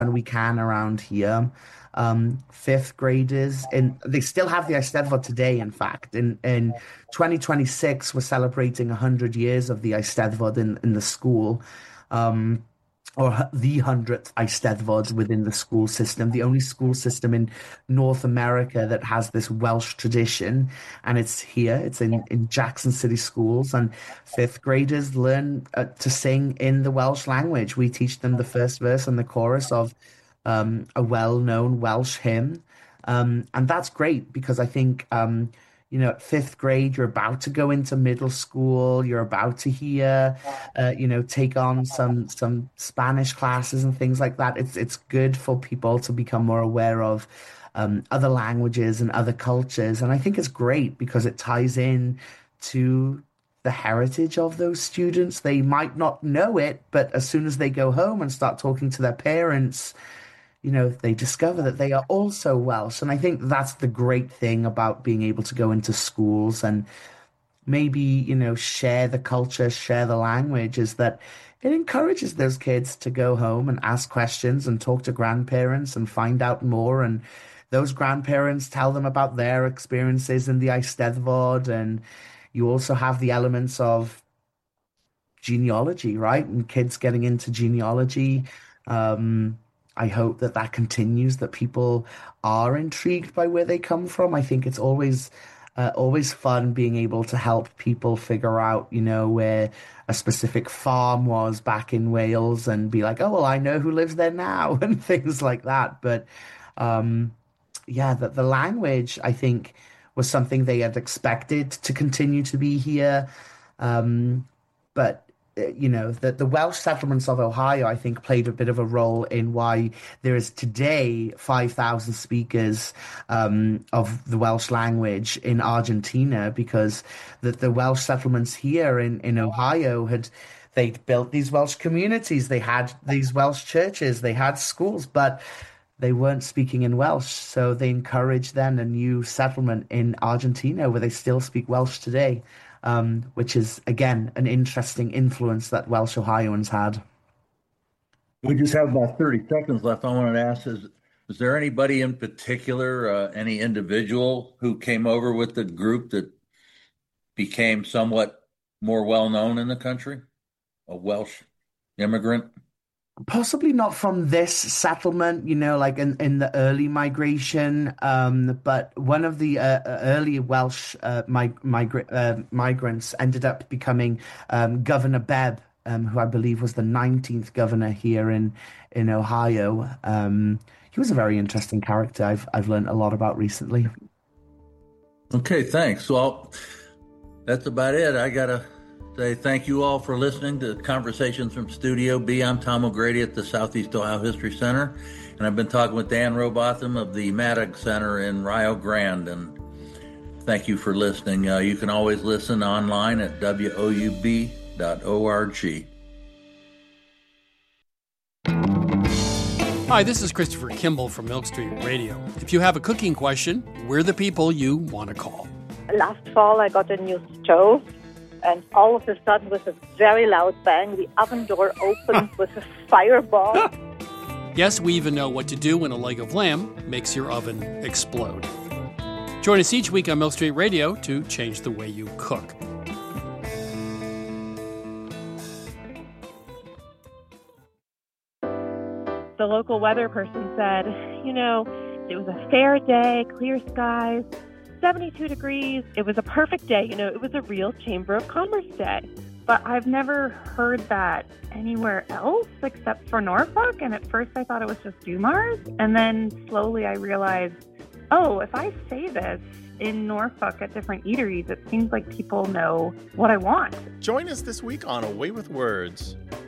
when we can around here. Fifth graders, and they still have the Eisteddfod today. In fact, in 2026, we're celebrating 100 years of the Eisteddfod in the school. Um, or the 100th Eisteddfod within the school system, the only school system in North America that has this Welsh tradition. And it's here, it's in Jackson City schools. And fifth graders learn to sing in the Welsh language. We teach them the first verse and the chorus of a well-known Welsh hymn. And that's great because I think, at fifth grade, you're about to go into middle school. You're about to hear, take on some Spanish classes and things like that. It's good for people to become more aware of other languages and other cultures. And I think it's great because it ties in to the heritage of those students. They might not know it, but as soon as they go home and start talking to their parents, they discover that they are also Welsh. And I think that's the great thing about being able to go into schools and maybe, share the culture, share the language, is that it encourages those kids to go home and ask questions and talk to grandparents and find out more. And those grandparents tell them about their experiences in the Eisteddfod. And you also have the elements of genealogy, right? And kids getting into genealogy. I hope that continues, that people are intrigued by where they come from. I think it's always fun being able to help people figure out, where a specific farm was back in Wales and be like, oh, well, I know who lives there now and things like that. But yeah, that the language, I think, was something they had expected to continue to be here. But that the Welsh settlements of Ohio, I think, played a bit of a role in why there is today 5,000 speakers of the Welsh language in Argentina, because the Welsh settlements here in Ohio they'd built these Welsh communities, they had these Welsh churches, they had schools, but they weren't speaking in Welsh. So they encouraged then a new settlement in Argentina where they still speak Welsh today. Which is, again, an interesting influence that Welsh Ohioans had. We just have about 30 seconds left. I wanted to ask, is there anybody in particular, any individual who came over with the group that became somewhat more well-known in the country? A Welsh immigrant? Possibly not from this settlement, like in the early migration, but one of the early Welsh migrants ended up becoming Governor Bebb, who I believe was the 19th governor here in Ohio. He was a very interesting character I've learned a lot about recently. Okay, thanks. Well, that's about it. I gotta say thank you all for listening to Conversations from Studio B. I'm Tom O'Grady at the Southeast Ohio History Center, and I've been talking with Dan Robotham of the Maddox Center in Rio Grande, and thank you for listening. You can always listen online at woub.org. Hi, this is Christopher Kimball from Milk Street Radio. If you have a cooking question, we're the people you want to call. Last fall, I got a new stove. And all of a sudden, with a very loud bang, the oven door opened with a fireball. Yes, we even know what to do when a leg of lamb makes your oven explode. Join us each week on Milk Street Radio to change the way you cook. The local weather person said, it was a fair day, clear skies, 72 degrees. It was a perfect day. It was a real Chamber of Commerce day. But I've never heard that anywhere else except for Norfolk. And at first I thought it was just Dumars. And then slowly I realized, if I say this in Norfolk at different eateries, it seems like people know what I want. Join us this week on A Way with Words.